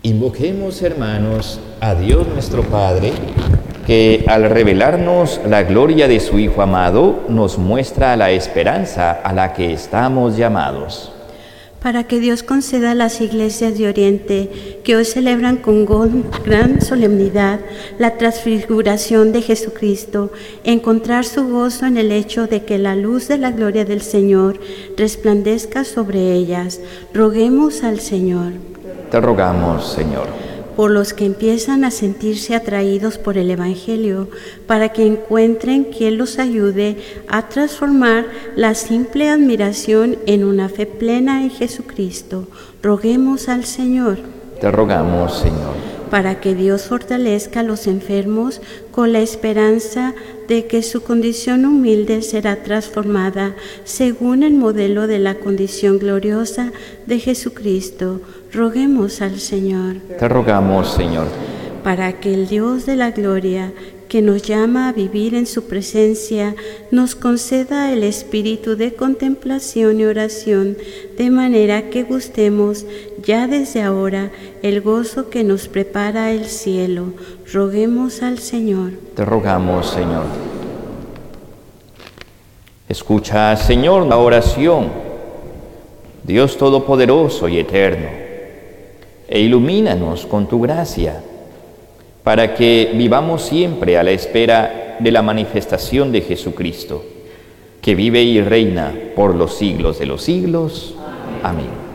Invoquemos, hermanos, a Dios nuestro Padre, que al revelarnos la gloria de su Hijo amado, nos muestra la esperanza a la que estamos llamados. Para que Dios conceda a las iglesias de Oriente, que hoy celebran con gran solemnidad la transfiguración de Jesucristo, encontrar su gozo en el hecho de que la luz de la gloria del Señor resplandezca sobre ellas. Roguemos al Señor. Te rogamos, Señor. Por los que empiezan a sentirse atraídos por el Evangelio, para que encuentren quien los ayude a transformar la simple admiración en una fe plena en Jesucristo. Roguemos al Señor. Te rogamos, Señor. Para que Dios fortalezca a los enfermos con la esperanza de que su condición humilde será transformada según el modelo de la condición gloriosa de Jesucristo. Roguemos al Señor. Te rogamos, Señor. Para que el Dios de la gloria, que nos llama a vivir en su presencia, nos conceda el espíritu de contemplación y oración, de manera que gustemos ya desde ahora el gozo que nos prepara el cielo. Roguemos al Señor. Te rogamos, Señor. Escucha, Señor, la oración, Dios Todopoderoso y Eterno, e ilumínanos con tu gracia, para que vivamos siempre a la espera de la manifestación de Jesucristo, que vive y reina por los siglos de los siglos. Amén.